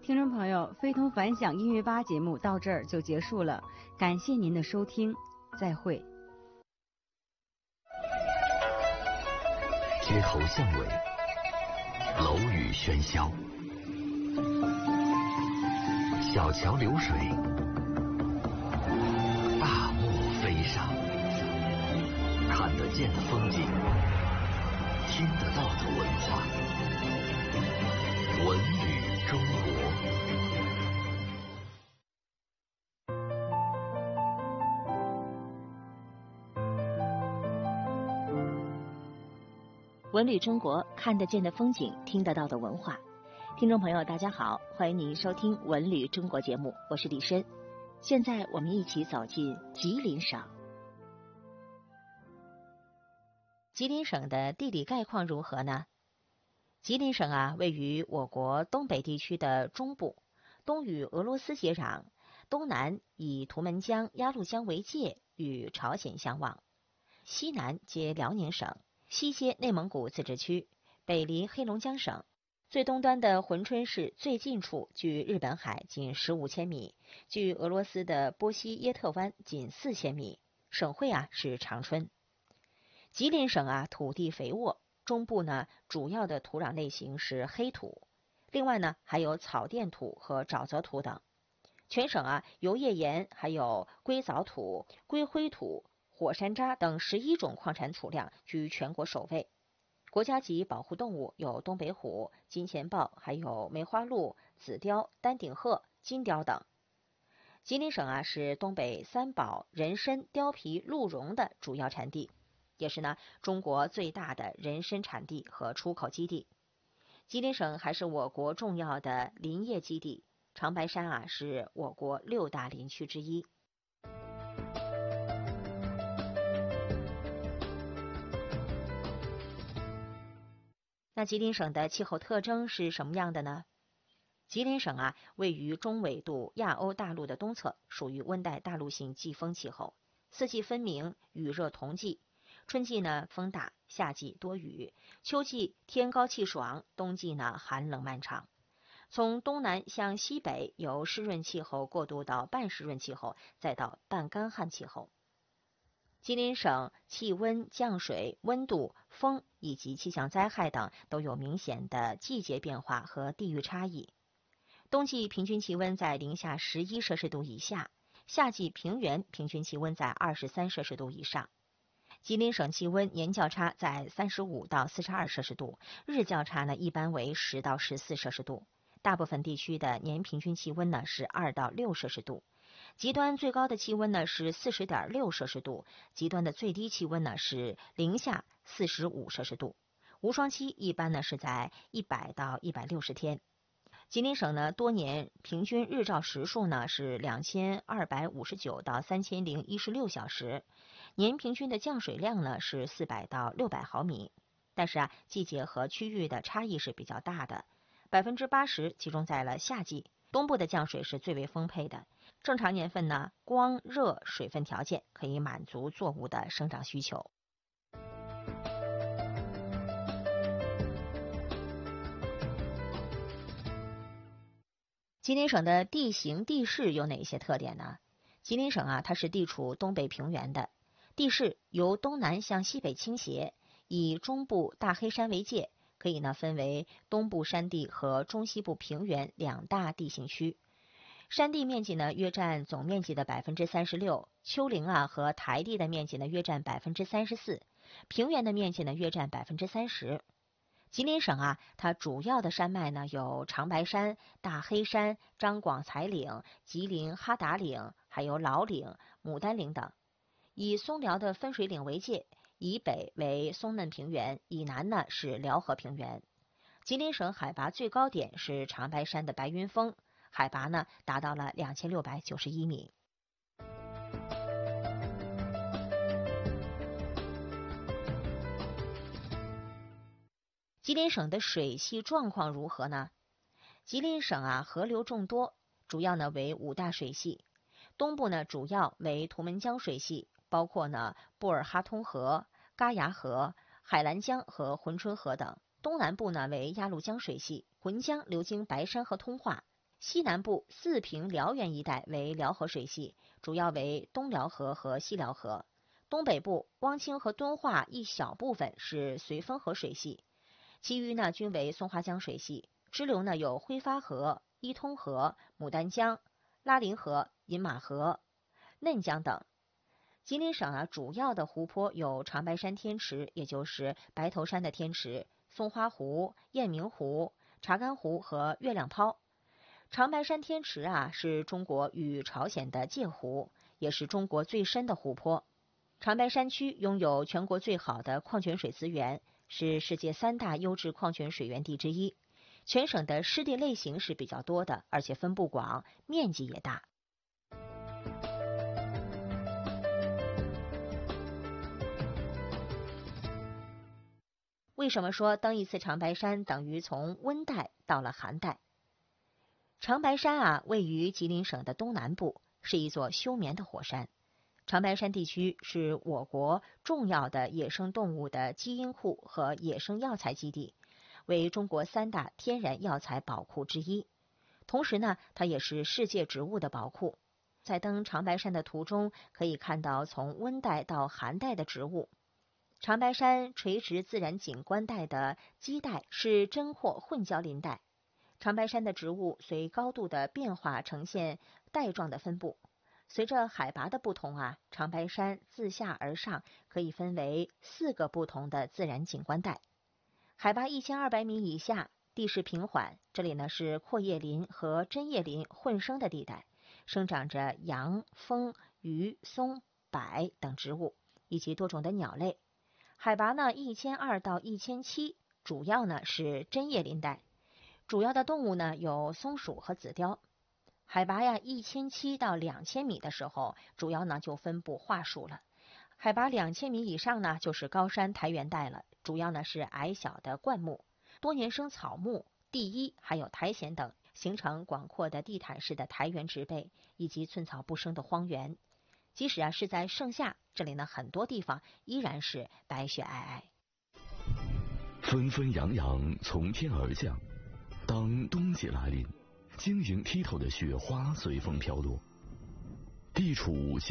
听众朋友，非同凡响音乐吧节目到这儿就结束了，感谢您的收听，再会。 街头巷尾，楼宇喧嚣，小桥流水，大漠飞沙，看得见的风景，听得到的文化，文旅中国。 文旅中国，看得见的风景，听得到的文化。听众朋友，大家好，欢迎您收听文旅中国节目，我是李申。现在我们一起走进吉林省。吉林省的地理概况如何呢？吉林省位于我国东北地区的中部，东与俄罗斯接壤，东南以图们江、鸭绿江为界，与朝鲜相望，西南接辽宁省，西接内蒙古自治区，北临黑龙江省。最东端的珲春市最近处距日本海仅15千米，距俄罗斯的波西耶特湾仅4000米。省会是长春。吉林省土地肥沃，中部主要的土壤类型是黑土，另外还有草甸土和沼泽土等。全省油页岩还有硅藻土、硅灰土、火山渣等11种矿产储量居全国首位。国家级保护动物有东北虎、金钱豹，还有梅花鹿、紫貂、丹顶鹤、金雕等。吉林省是东北三宝人参、貂皮、鹿茸的主要产地，也是中国最大的人参产地和出口基地。吉林省还是我国重要的林业基地，长白山是我国6大林区之一。那吉林省的气候特征是什么样的呢？吉林省位于中纬度亚欧大陆的东侧，属于温带大陆性季风气候，四季分明，雨热同季。春季风大，夏季多雨，秋季天高气爽，冬季寒冷漫长。从东南向西北，由湿润气候过渡到半湿润气候，再到半干旱气候。吉林省气温、降水、温度、风以及气象灾害等都有明显的季节变化和地域差异。冬季平均气温在零下11摄氏度以下，夏季平原平均气温在23摄氏度以上。吉林省气温年较差在35到42摄氏度，日较差一般为10到14摄氏度。大部分地区的年平均气温是2到6摄氏度。极端最高的气温是40.6摄氏度，极端的最低气温是零下45摄氏度。无霜期一般是在100到160天。吉林省多年平均日照时数是2259到3016小时，年平均的降水量是400到600毫米。但是季节和区域的差异是比较大的，80%集中在了夏季，东部的降水是最为丰沛的。正常年份光、热、水分条件可以满足作物的生长需求。吉林省的地形地势有哪些特点呢？吉林省它是地处东北平原的，地势由东南向西北倾斜，以中部大黑山为界，可以分为东部山地和中西部平原2大地形区。山地面积约占总面积的36%，丘陵和台地的面积约占34%，平原的面积约占30%。吉林省它主要的山脉有长白山、大黑山、张广才岭、吉林哈达岭，还有老岭、牡丹岭等。以松辽的分水岭为界，以北为松嫩平原，以南是辽河平原。吉林省海拔最高点是长白山的白云峰，海拔达到了2691米。吉林省的水系状况如何呢？吉林省河流众多，主要为5大水系。东部主要为图们江水系，包括布尔哈通河、嘎牙河、海兰江和珲春河等。东南部为鸭绿江水系，浑江流经白山和通化。 西南部四平辽源一带为辽河水系，主要为东辽河和西辽河。东北部汪清和敦化一小部分是绥芬河水系，其余呢均为松花江水系。支流呢有挥发河、伊通河、牡丹江、拉林河、饮马河、嫩江等。吉林省主要的湖泊有长白山天池，也就是白头山的天池、松花湖、雁鸣湖、查干湖和月亮泡。长白山天池是中国与朝鲜的界湖，也是中国最深的湖泊。长白山区拥有全国最好的矿泉水资源，是世界3大优质矿泉水源地之一。全省的湿地类型是比较多的，而且分布广，面积也大。为什么说登一次长白山等于从温带到了寒带？长白山位于吉林省的东南部，是一座休眠的火山。长白山地区是我国重要的野生动物的基因库和野生药材基地，为中国3大天然药材宝库之一。同时呢，它也是世界植物的宝库。在登长白山的途中，可以看到从温带到寒带的植物。长白山垂直自然景观带的基带是真货混交林带。长白山的植物随高度的变化呈现带状的分布。随着海拔的不同长白山自下而上可以分为4个不同的自然景观带。海拔1200米以下，地势平缓，这里呢是阔叶林和针叶林混生的地带，生长着杨、枫、榆、松、柏等植物，以及多种的鸟类。海拔呢1200到1700，主要呢是针叶林带，主要的动物呢有松鼠和紫貂。海拔1700到2000米的时候，主要呢就分布桦树了。海拔2000米以上呢就是高山苔原带了，主要呢是矮小的灌木、多年生草木、地衣还有苔藓等，形成广阔的地毯式的苔原植被，以及寸草不生的荒原。即使是在盛夏，这里呢很多地方依然是白雪皑皑。 纷纷扬扬从天而降，当冬季来临，晶莹剔透的雪花随风飘落，地处